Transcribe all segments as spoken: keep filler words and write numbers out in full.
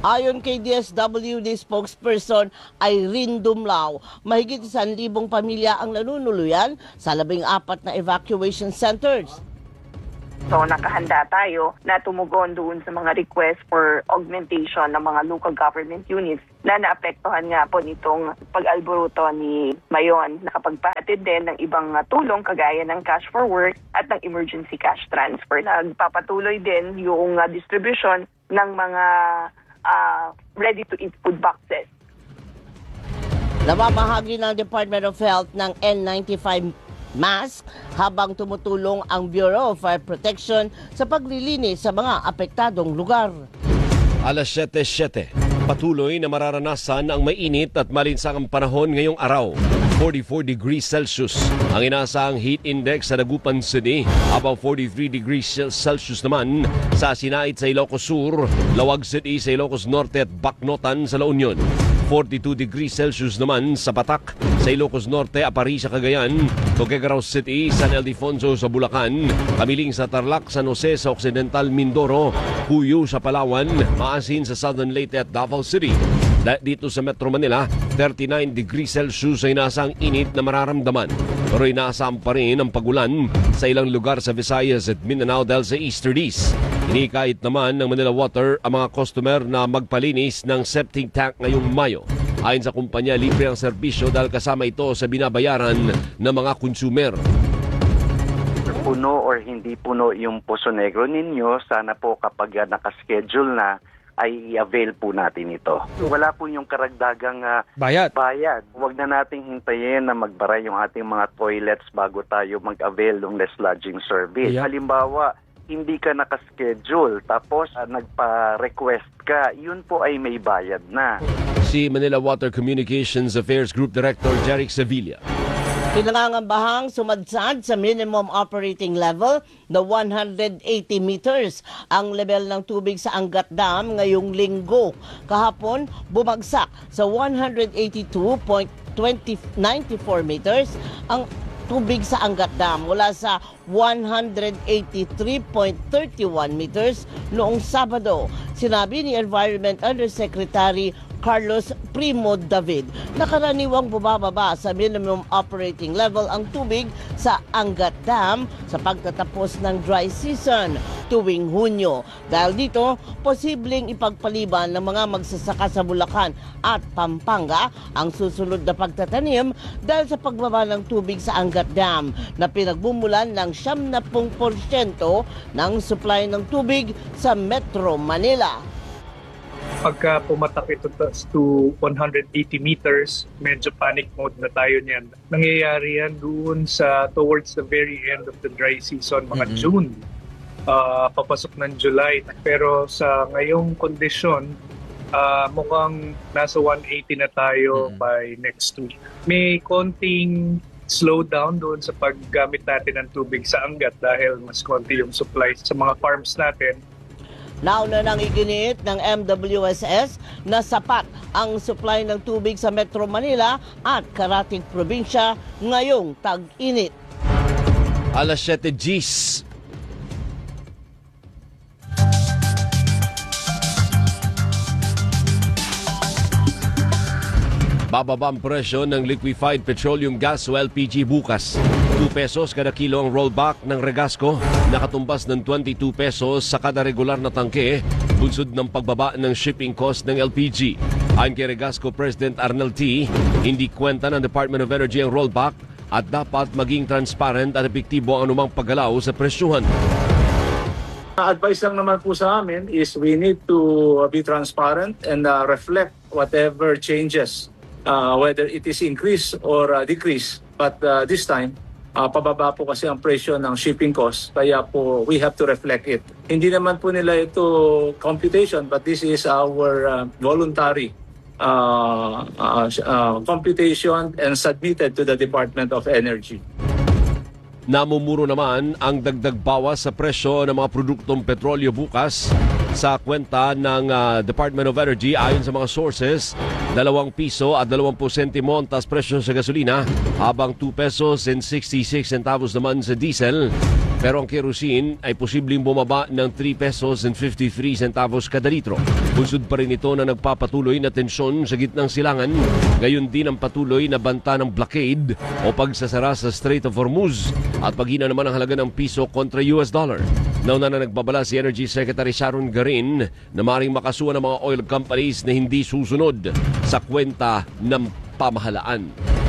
Ayon kay D S W D spokesperson Irene Dumlao, mahigit isang libong pamilya ang nanunuluyan sa labing apat na evacuation centers. So nakahanda tayo na tumugon doon sa mga request for augmentation ng mga local government units na naapektuhan nga po nitong pag-alboruto ni Mayon. Nakapagpahatid din ng ibang tulong kagaya ng cash for work at ng emergency cash transfer. Nagpapatuloy din yung distribution ng mga uh, ready-to-eat food boxes. Namamahagi ng Department of Health ng N ninety-five mask habang tumutulong ang Bureau of Fire Protection sa paglilinis sa mga apektadong lugar. Alas siyete siyete, patuloy na mararanasan ang mainit at malinsangang panahon ngayong araw. forty-four degrees Celsius ang inaasahang heat index sa Dagupan City, habang forty-three degrees Celsius naman sa Sinait sa Ilocos Sur, Lawag City sa Ilocos Norte at Bacnotan sa La Union. forty-two degrees Celsius naman sa Batak sa Ilocos Norte, Apari sa Cagayan, Tuguegarao City, San Ildefonso sa Bulacan, Kamiling sa Tarlac, San Jose sa Occidental Mindoro, Puyo sa Palawan, Maasin sa Southern Leyte at Davao City. Dito sa Metro Manila, thirty-nine degrees Celsius ay nasang init na mararamdaman. Pero inaasam pa rin ang pagulan sa ilang lugar sa Visayas at Mindanao dahil sa easterlies. Inikait naman ng Manila Water ang mga customer na magpalinis ng septic tank ngayong Mayo. Ayon sa kumpanya, libre ang serbisyo dahil kasama ito sa binabayaran ng mga consumer. Puno or hindi puno yung Poso Negro ninyo, sana po kapag nakaschedule na, ay i-avail po natin ito. Wala po yung karagdagang uh, bayad. bayad. Huwag na nating hintayin na magbara yung ating mga toilets bago tayo mag-avail ng less lodging service. Yeah. Halimbawa, hindi ka nakaschedule tapos uh, nagpa-request ka, yun po ay may bayad na. Si Manila Water Communications Affairs Group Director Jeric Sevilla. Pinangangambahang sumadsad sa minimum operating level na one hundred eighty meters ang level ng tubig sa Angat Dam ngayong linggo. Kahapon, bumagsak sa one hundred eighty-two point nine four meters ang tubig sa Angat Dam mula sa one hundred eighty-three point three one meters noong Sabado. Sinabi ni Environment Undersecretary Carlos Primo David na karaniwang bumababa sa minimum operating level ang tubig sa Angat Dam sa pagtatapos ng dry season tuwing Hunyo. Dahil dito, posibleng ipagpaliban ng mga magsasaka sa Bulacan at Pampanga ang susunod na pagtatanim dahil sa pagbaba ng tubig sa Angat Dam na pinagbumulan ng seventy percent ng supply ng tubig sa Metro Manila. Pagka pumatak ito to one hundred eighty meters, medyo panic mode na tayo niyan. Nangyayari yan doon sa towards the very end of the dry season, mga mm-hmm. June, uh, papasok ng July. Pero sa ngayong kondisyon, uh, mukhang nasa one eighty na tayo mm-hmm. by next week. May konting slowdown doon sa paggamit natin ng tubig sa Angat dahil mas konti yung supply sa mga farms natin. Nauna nang iginit ng M W S S na sapat ang supply ng tubig sa Metro Manila at karating probinsya ngayong tag-init. Alas siyete Gs. Bababa ang presyo ng liquefied petroleum gas o L P G bukas. two pesos kada kilo ang rollback ng Regasco, nakatumbas ng twenty-two pesos sa kada regular na tangke, bunsod ng pagbaba ng shipping cost ng L P G. Ayon kay Regasco President Arnel T, hindi kwenta ng Department of Energy ang rollback at dapat maging transparent at epektibo ang anumang paggalaw sa presyuhan. Advice lang naman po sa amin is we need to be transparent and uh, reflect whatever changes. Uh, whether it is increase or uh, decrease. But uh, this time, uh, pababa po kasi ang presyo ng shipping cost. Kaya po, we have to reflect it. Hindi naman po nila ito computation, but this is our uh, voluntary uh, uh, uh, computation and submitted to the Department of Energy. Namumuro naman ang dagdag bawas sa presyo ng mga produktong petrolyo bukas sa kwenta ng uh, Department of Energy. Ayon sa mga sources, dalawang piso at dalawampu sentimo ang taas presyo sa gasolina, habang two pesos and sixty-six centavos naman sa diesel. Pero ang kerosene ay posibleng bumaba ng three pesos and fifty-three centavos kada litro. Bunsod pa rin ito na nagpapatuloy na tensyon sa gitnang silangan. Gayon din ang patuloy na banta ng blockade o pagsasara sa Strait of Hormuz at paghina naman ang halaga ng piso kontra U S dollar. Nauna na nagbabala si Energy Secretary Sharon Garin na maaaring makasuhan ng mga oil companies na hindi susunod sa kwenta ng pamahalaan.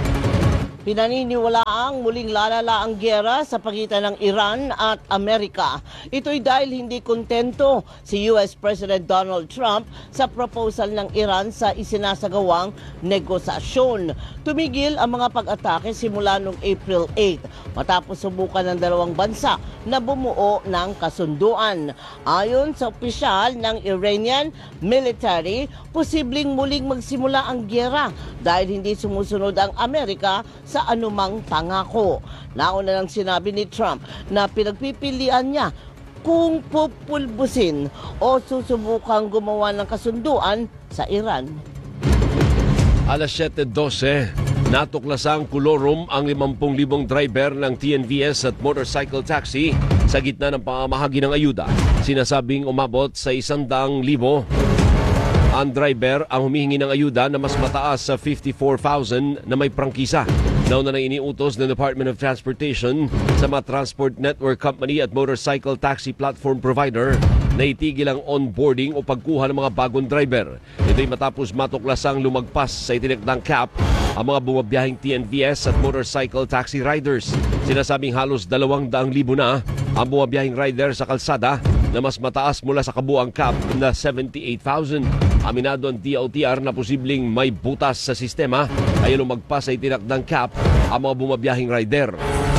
Pinaniniwalaang muling lalala ang giyera sa pagitan ng Iran at Amerika. Ito'y dahil hindi kontento si U S President Donald Trump sa proposal ng Iran sa isinasagawang negosasyon. Tumigil ang mga pag-atake simula noong April eighth matapos subukan ng dalawang bansa na bumuo ng kasunduan. Ayon sa opisyal ng Iranian military, posibleng muling magsimula ang giyera dahil hindi sumusunod ang Amerika sa anumang pangako. Nauna lang sinabi ni Trump na pinagpipilian niya kung pupulbusin o susubukang gumawa ng kasunduan sa Iran. Alas siyete dose, natuklasang kulorum ang limampu libong driver ng T N V S at motorcycle taxi sa gitna ng pamamahagi ng ayuda. Sinasabing umabot sa isandang libo ang driver ang humihingi ng ayuda na mas mataas sa fifty-four thousand na may prangkisa. Nauna na iniutos ng Department of Transportation sa mga transport network company at motorcycle taxi platform provider na itigil ang onboarding o pagkuha ng mga bagong driver. Ito'y matapos matuklasang lumagpas sa itinakdang cap ang mga bumabiyahing T N V S at motorcycle taxi riders. Sinasabing halos dalawang daang libo na ang bumabiyahing rider sa kalsada na mas mataas mula sa kabuang cap na seventy-eight thousand. Aminado ang D O T R na posibleng may butas sa sistema kaya lumagpas sa itinakdang cap ang mga bumabiyahing rider.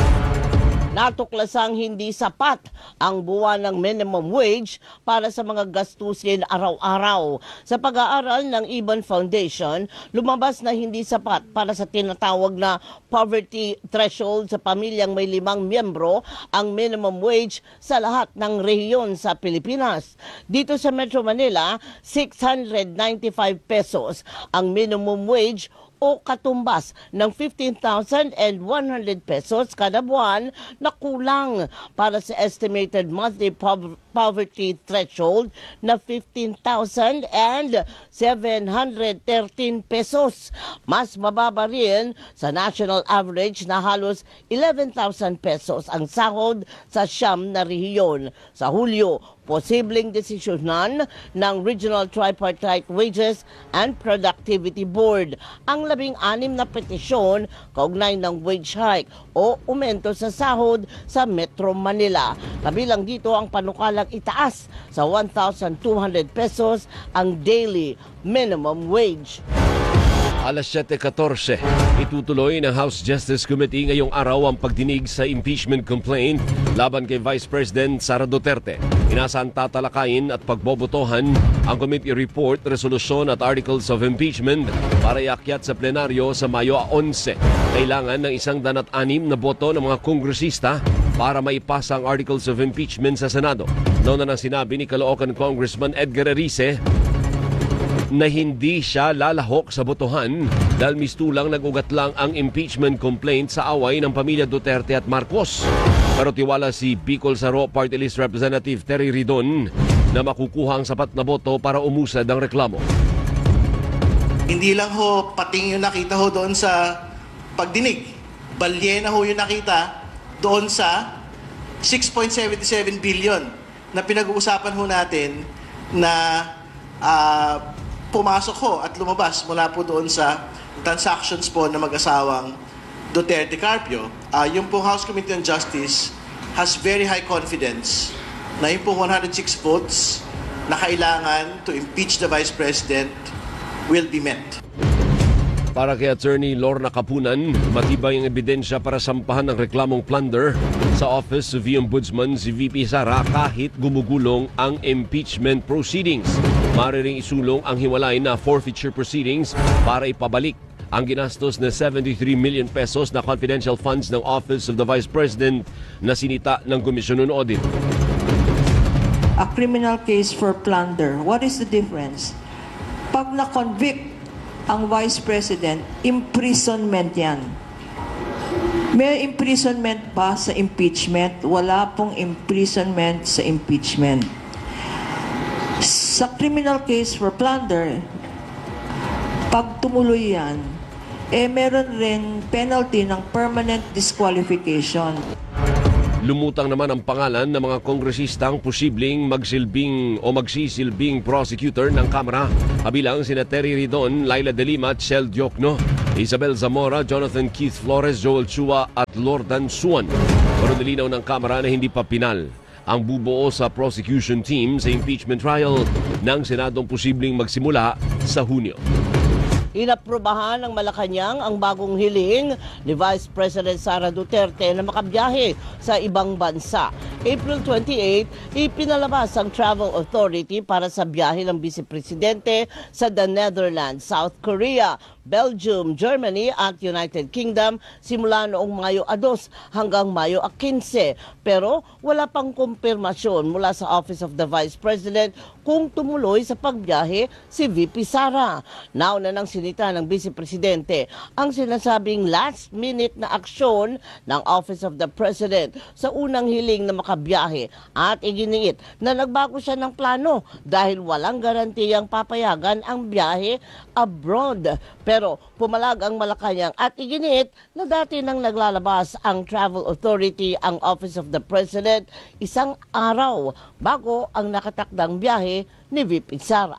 Natuklasang hindi sapat ang buwan ng minimum wage para sa mga gastusin araw-araw. Sa pag-aaral ng Iban Foundation, lumabas na hindi sapat para sa tinatawag na poverty threshold sa pamilyang may limang miyembro ang minimum wage sa lahat ng rehiyon sa Pilipinas. Dito sa Metro Manila, six hundred ninety-five pesos ang minimum wage o katumbas ng fifteen thousand one hundred pesos kada buwan na kulang para sa estimated monthly poverty threshold na fifteen thousand seven hundred thirteen pesos. Mas mababa rin sa national average na halos eleven thousand pesos ang sahod sa siyam na rehiyon. Sa Hulyo, posibleng desisyonan ng Regional Tripartite Wages and Productivity Board ang labing-anim na petisyon kaugnay ng wage hike o aumento sa sahod sa Metro Manila. Kabilang dito ang panukalang itaas sa one thousand two hundred pesos ang daily minimum wage. Alas siyete fourteen, itutuloy ng House Justice Committee ngayong araw ang pagdinig sa impeachment complaint laban kay Vice President Sara Duterte. Inasahan tatalakayin at pagbobotohan ang committee report, resolusyon at articles of impeachment para iakyat sa plenaryo sa Mayo eleven. Kailangan ng isang danat anim na boto ng mga kongresista para maipasa ang articles of impeachment sa Senado. Noon na sinabi ni Caloocan Congressman Edgar Erice na hindi siya lalahok sa botohan dahil mistulang nag-ugat lang ang impeachment complaint sa away ng pamilya Duterte at Marcos. Pero tiwala si Bicol Saro Party List Representative Terry Ridon na makukuha ang sapat na boto para umusad ang reklamo. Hindi lang ho pating yung nakita ho doon sa pagdinig. Balyena ho yung nakita doon sa six point seven seven billion na pinag-uusapan ho natin na uh, pumasok ho at lumabas mula po doon sa transactions po ng mag-asawang Duterte-Carpio. Uh, yung po House Committee on Justice has very high confidence na yung po one hundred six votes na kailangan to impeach the Vice President will be met. Para kay Attorney Lorna Kapunan, matibay ang ebidensya para sampahan ng reklamong plunder sa Office of the Ombudsman si V P Sara kahit gumugulong ang impeachment proceedings. Mariring isulong ang hiwalay na forfeiture proceedings para ipabalik ang ginastos na seventy-three million pesos na confidential funds ng Office of the Vice President na sinita ng Komisyon ng Audit. A criminal case for plunder, what is the difference? Pag na-convict ang Vice President, imprisonment yan. May imprisonment ba sa impeachment? Wala pong imprisonment sa impeachment. Sa criminal case for plunder, pag tumuloy yan, eh meron rin penalty ng permanent disqualification. Lumutang naman ang pangalan ng mga kongresistang posibleng magsilbing o magsisilbing prosecutor ng Kamara. Kabilang sina Terry Ridon, Laila De Lima at Shel Diokno, Isabel Zamora, Jonathan Keith Flores, Joel Chua at Lordan Suan. Pero nilinaw ng Kamara na hindi pa pinal ang bubuo sa prosecution team sa impeachment trial ng Senadong posibleng magsimula sa Hunyo. Inaprubahan ng Malacanang ang bagong hiling ni Vice President Sara Duterte na makabiyahe sa ibang bansa. April twenty-eighth, ipinalabas ang Travel Authority para sa biyahe ng Vice Presidente sa the Netherlands, South Korea, Belgium, Germany at United Kingdom simula noong Mayo dos hanggang Mayo quince. Pero wala pang kumpirmasyon mula sa Office of the Vice President kung tumuloy sa pagbiyahe si V P Sara. Nauna nang sinita ng Vice Presidente ang sinasabing last-minute na aksyon ng Office of the President sa unang hiling na makabiyahe at iginiit na nagbago siya ng plano dahil walang garantiyang papayagan ang biyahe abroad. Pero pumalag ang Malacanang at iginiit na dati nang naglalabas ang Travel Authority ang Office of the President isang araw bago ang nakatakdang biyahe ni V P Sara.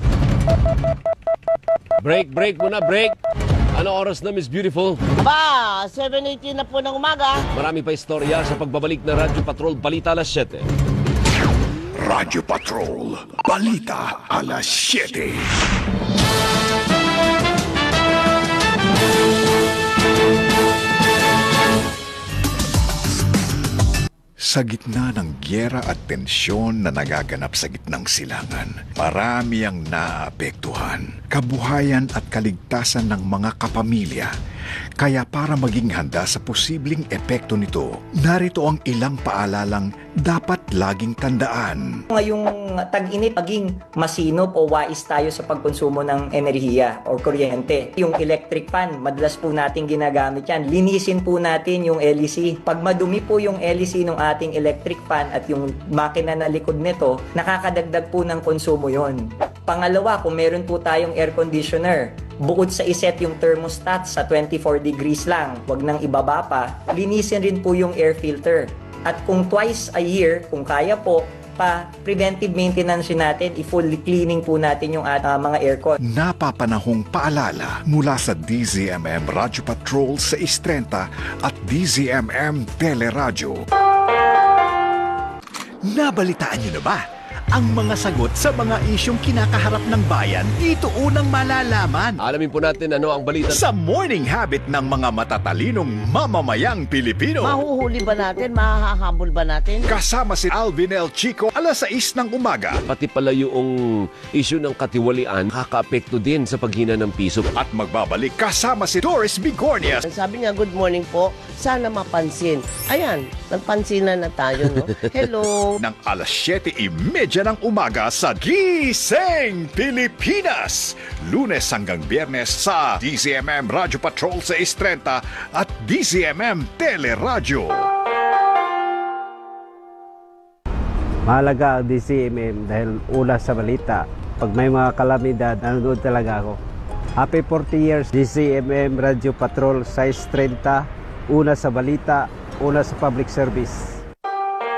Break, break muna, break. Ano oras na, Miss Beautiful? Aba, seven eighteen na po ng umaga. Marami pa istorya sa pagbabalik ng Radyo Patrol Balita alas siyete. Radyo Patrol Balita alas siyete. Sa gitna ng gyera at tensyon na nagaganap sa gitnang silangan, marami ang naapektuhan, kabuhayan at kaligtasan ng mga kapamilya. Kaya para maging handa sa posibleng epekto nito, narito ang ilang paalalang dapat laging tandaan. Ngayong tag-init, maging masinop o wais tayo sa pagkonsumo ng enerhiya o kuryente. Yung electric fan, madalas po natin ginagamit yan. Linisin po natin yung L E C. Pag madumi po yung L E C ng ating electric fan at yung makina na likod nito, nakakadagdag po ng konsumo yon. Pangalawa, kung meron po tayong air conditioner, bukod sa iset yung thermostat sa twenty-four degrees lang, wag nang ibaba pa, linisin rin po yung air filter. At kung twice a year, kung kaya po, pa preventive maintenance natin, i-full cleaning po natin yung uh, mga aircon. Napapanahong paalala mula sa D Z M M Radyo Patrol sa Istrenta at D Z M M Teleradyo. Nabalitaan niyo na ba ang mga sagot sa mga isyong kinakaharap ng bayan? Dito unang malalaman. Alamin po natin ano ang balita Sa morning habit ng mga matatalinong mamamayang Pilipino. Mahuhuli ba natin? Mahahabol ba natin? Kasama si Alvin L. Chico alas sais ng umaga. Pati pala yung issue ng katiwalian, kaka-apekto din sa paghina ng piso. At magbabalik kasama si Doris Bigornia. Sabi niya, good morning po. Sana mapansin. Ayan, nagpansinan na tayo, no? Hello. Ng alas siyete trenta ng umaga sa Gising Pilipinas. Lunes hanggang Biyernes sa D Z M M Radyo Patrol sa Istrenta at D Z M M Teleradyo. Mahalaga ang D Z M M dahil una sa balita. Pag may mga kalamidad, nanonood talaga ako. Happy forty years D Z M M Radyo Patrol sa Istrenta. Una sa balita, una sa public service.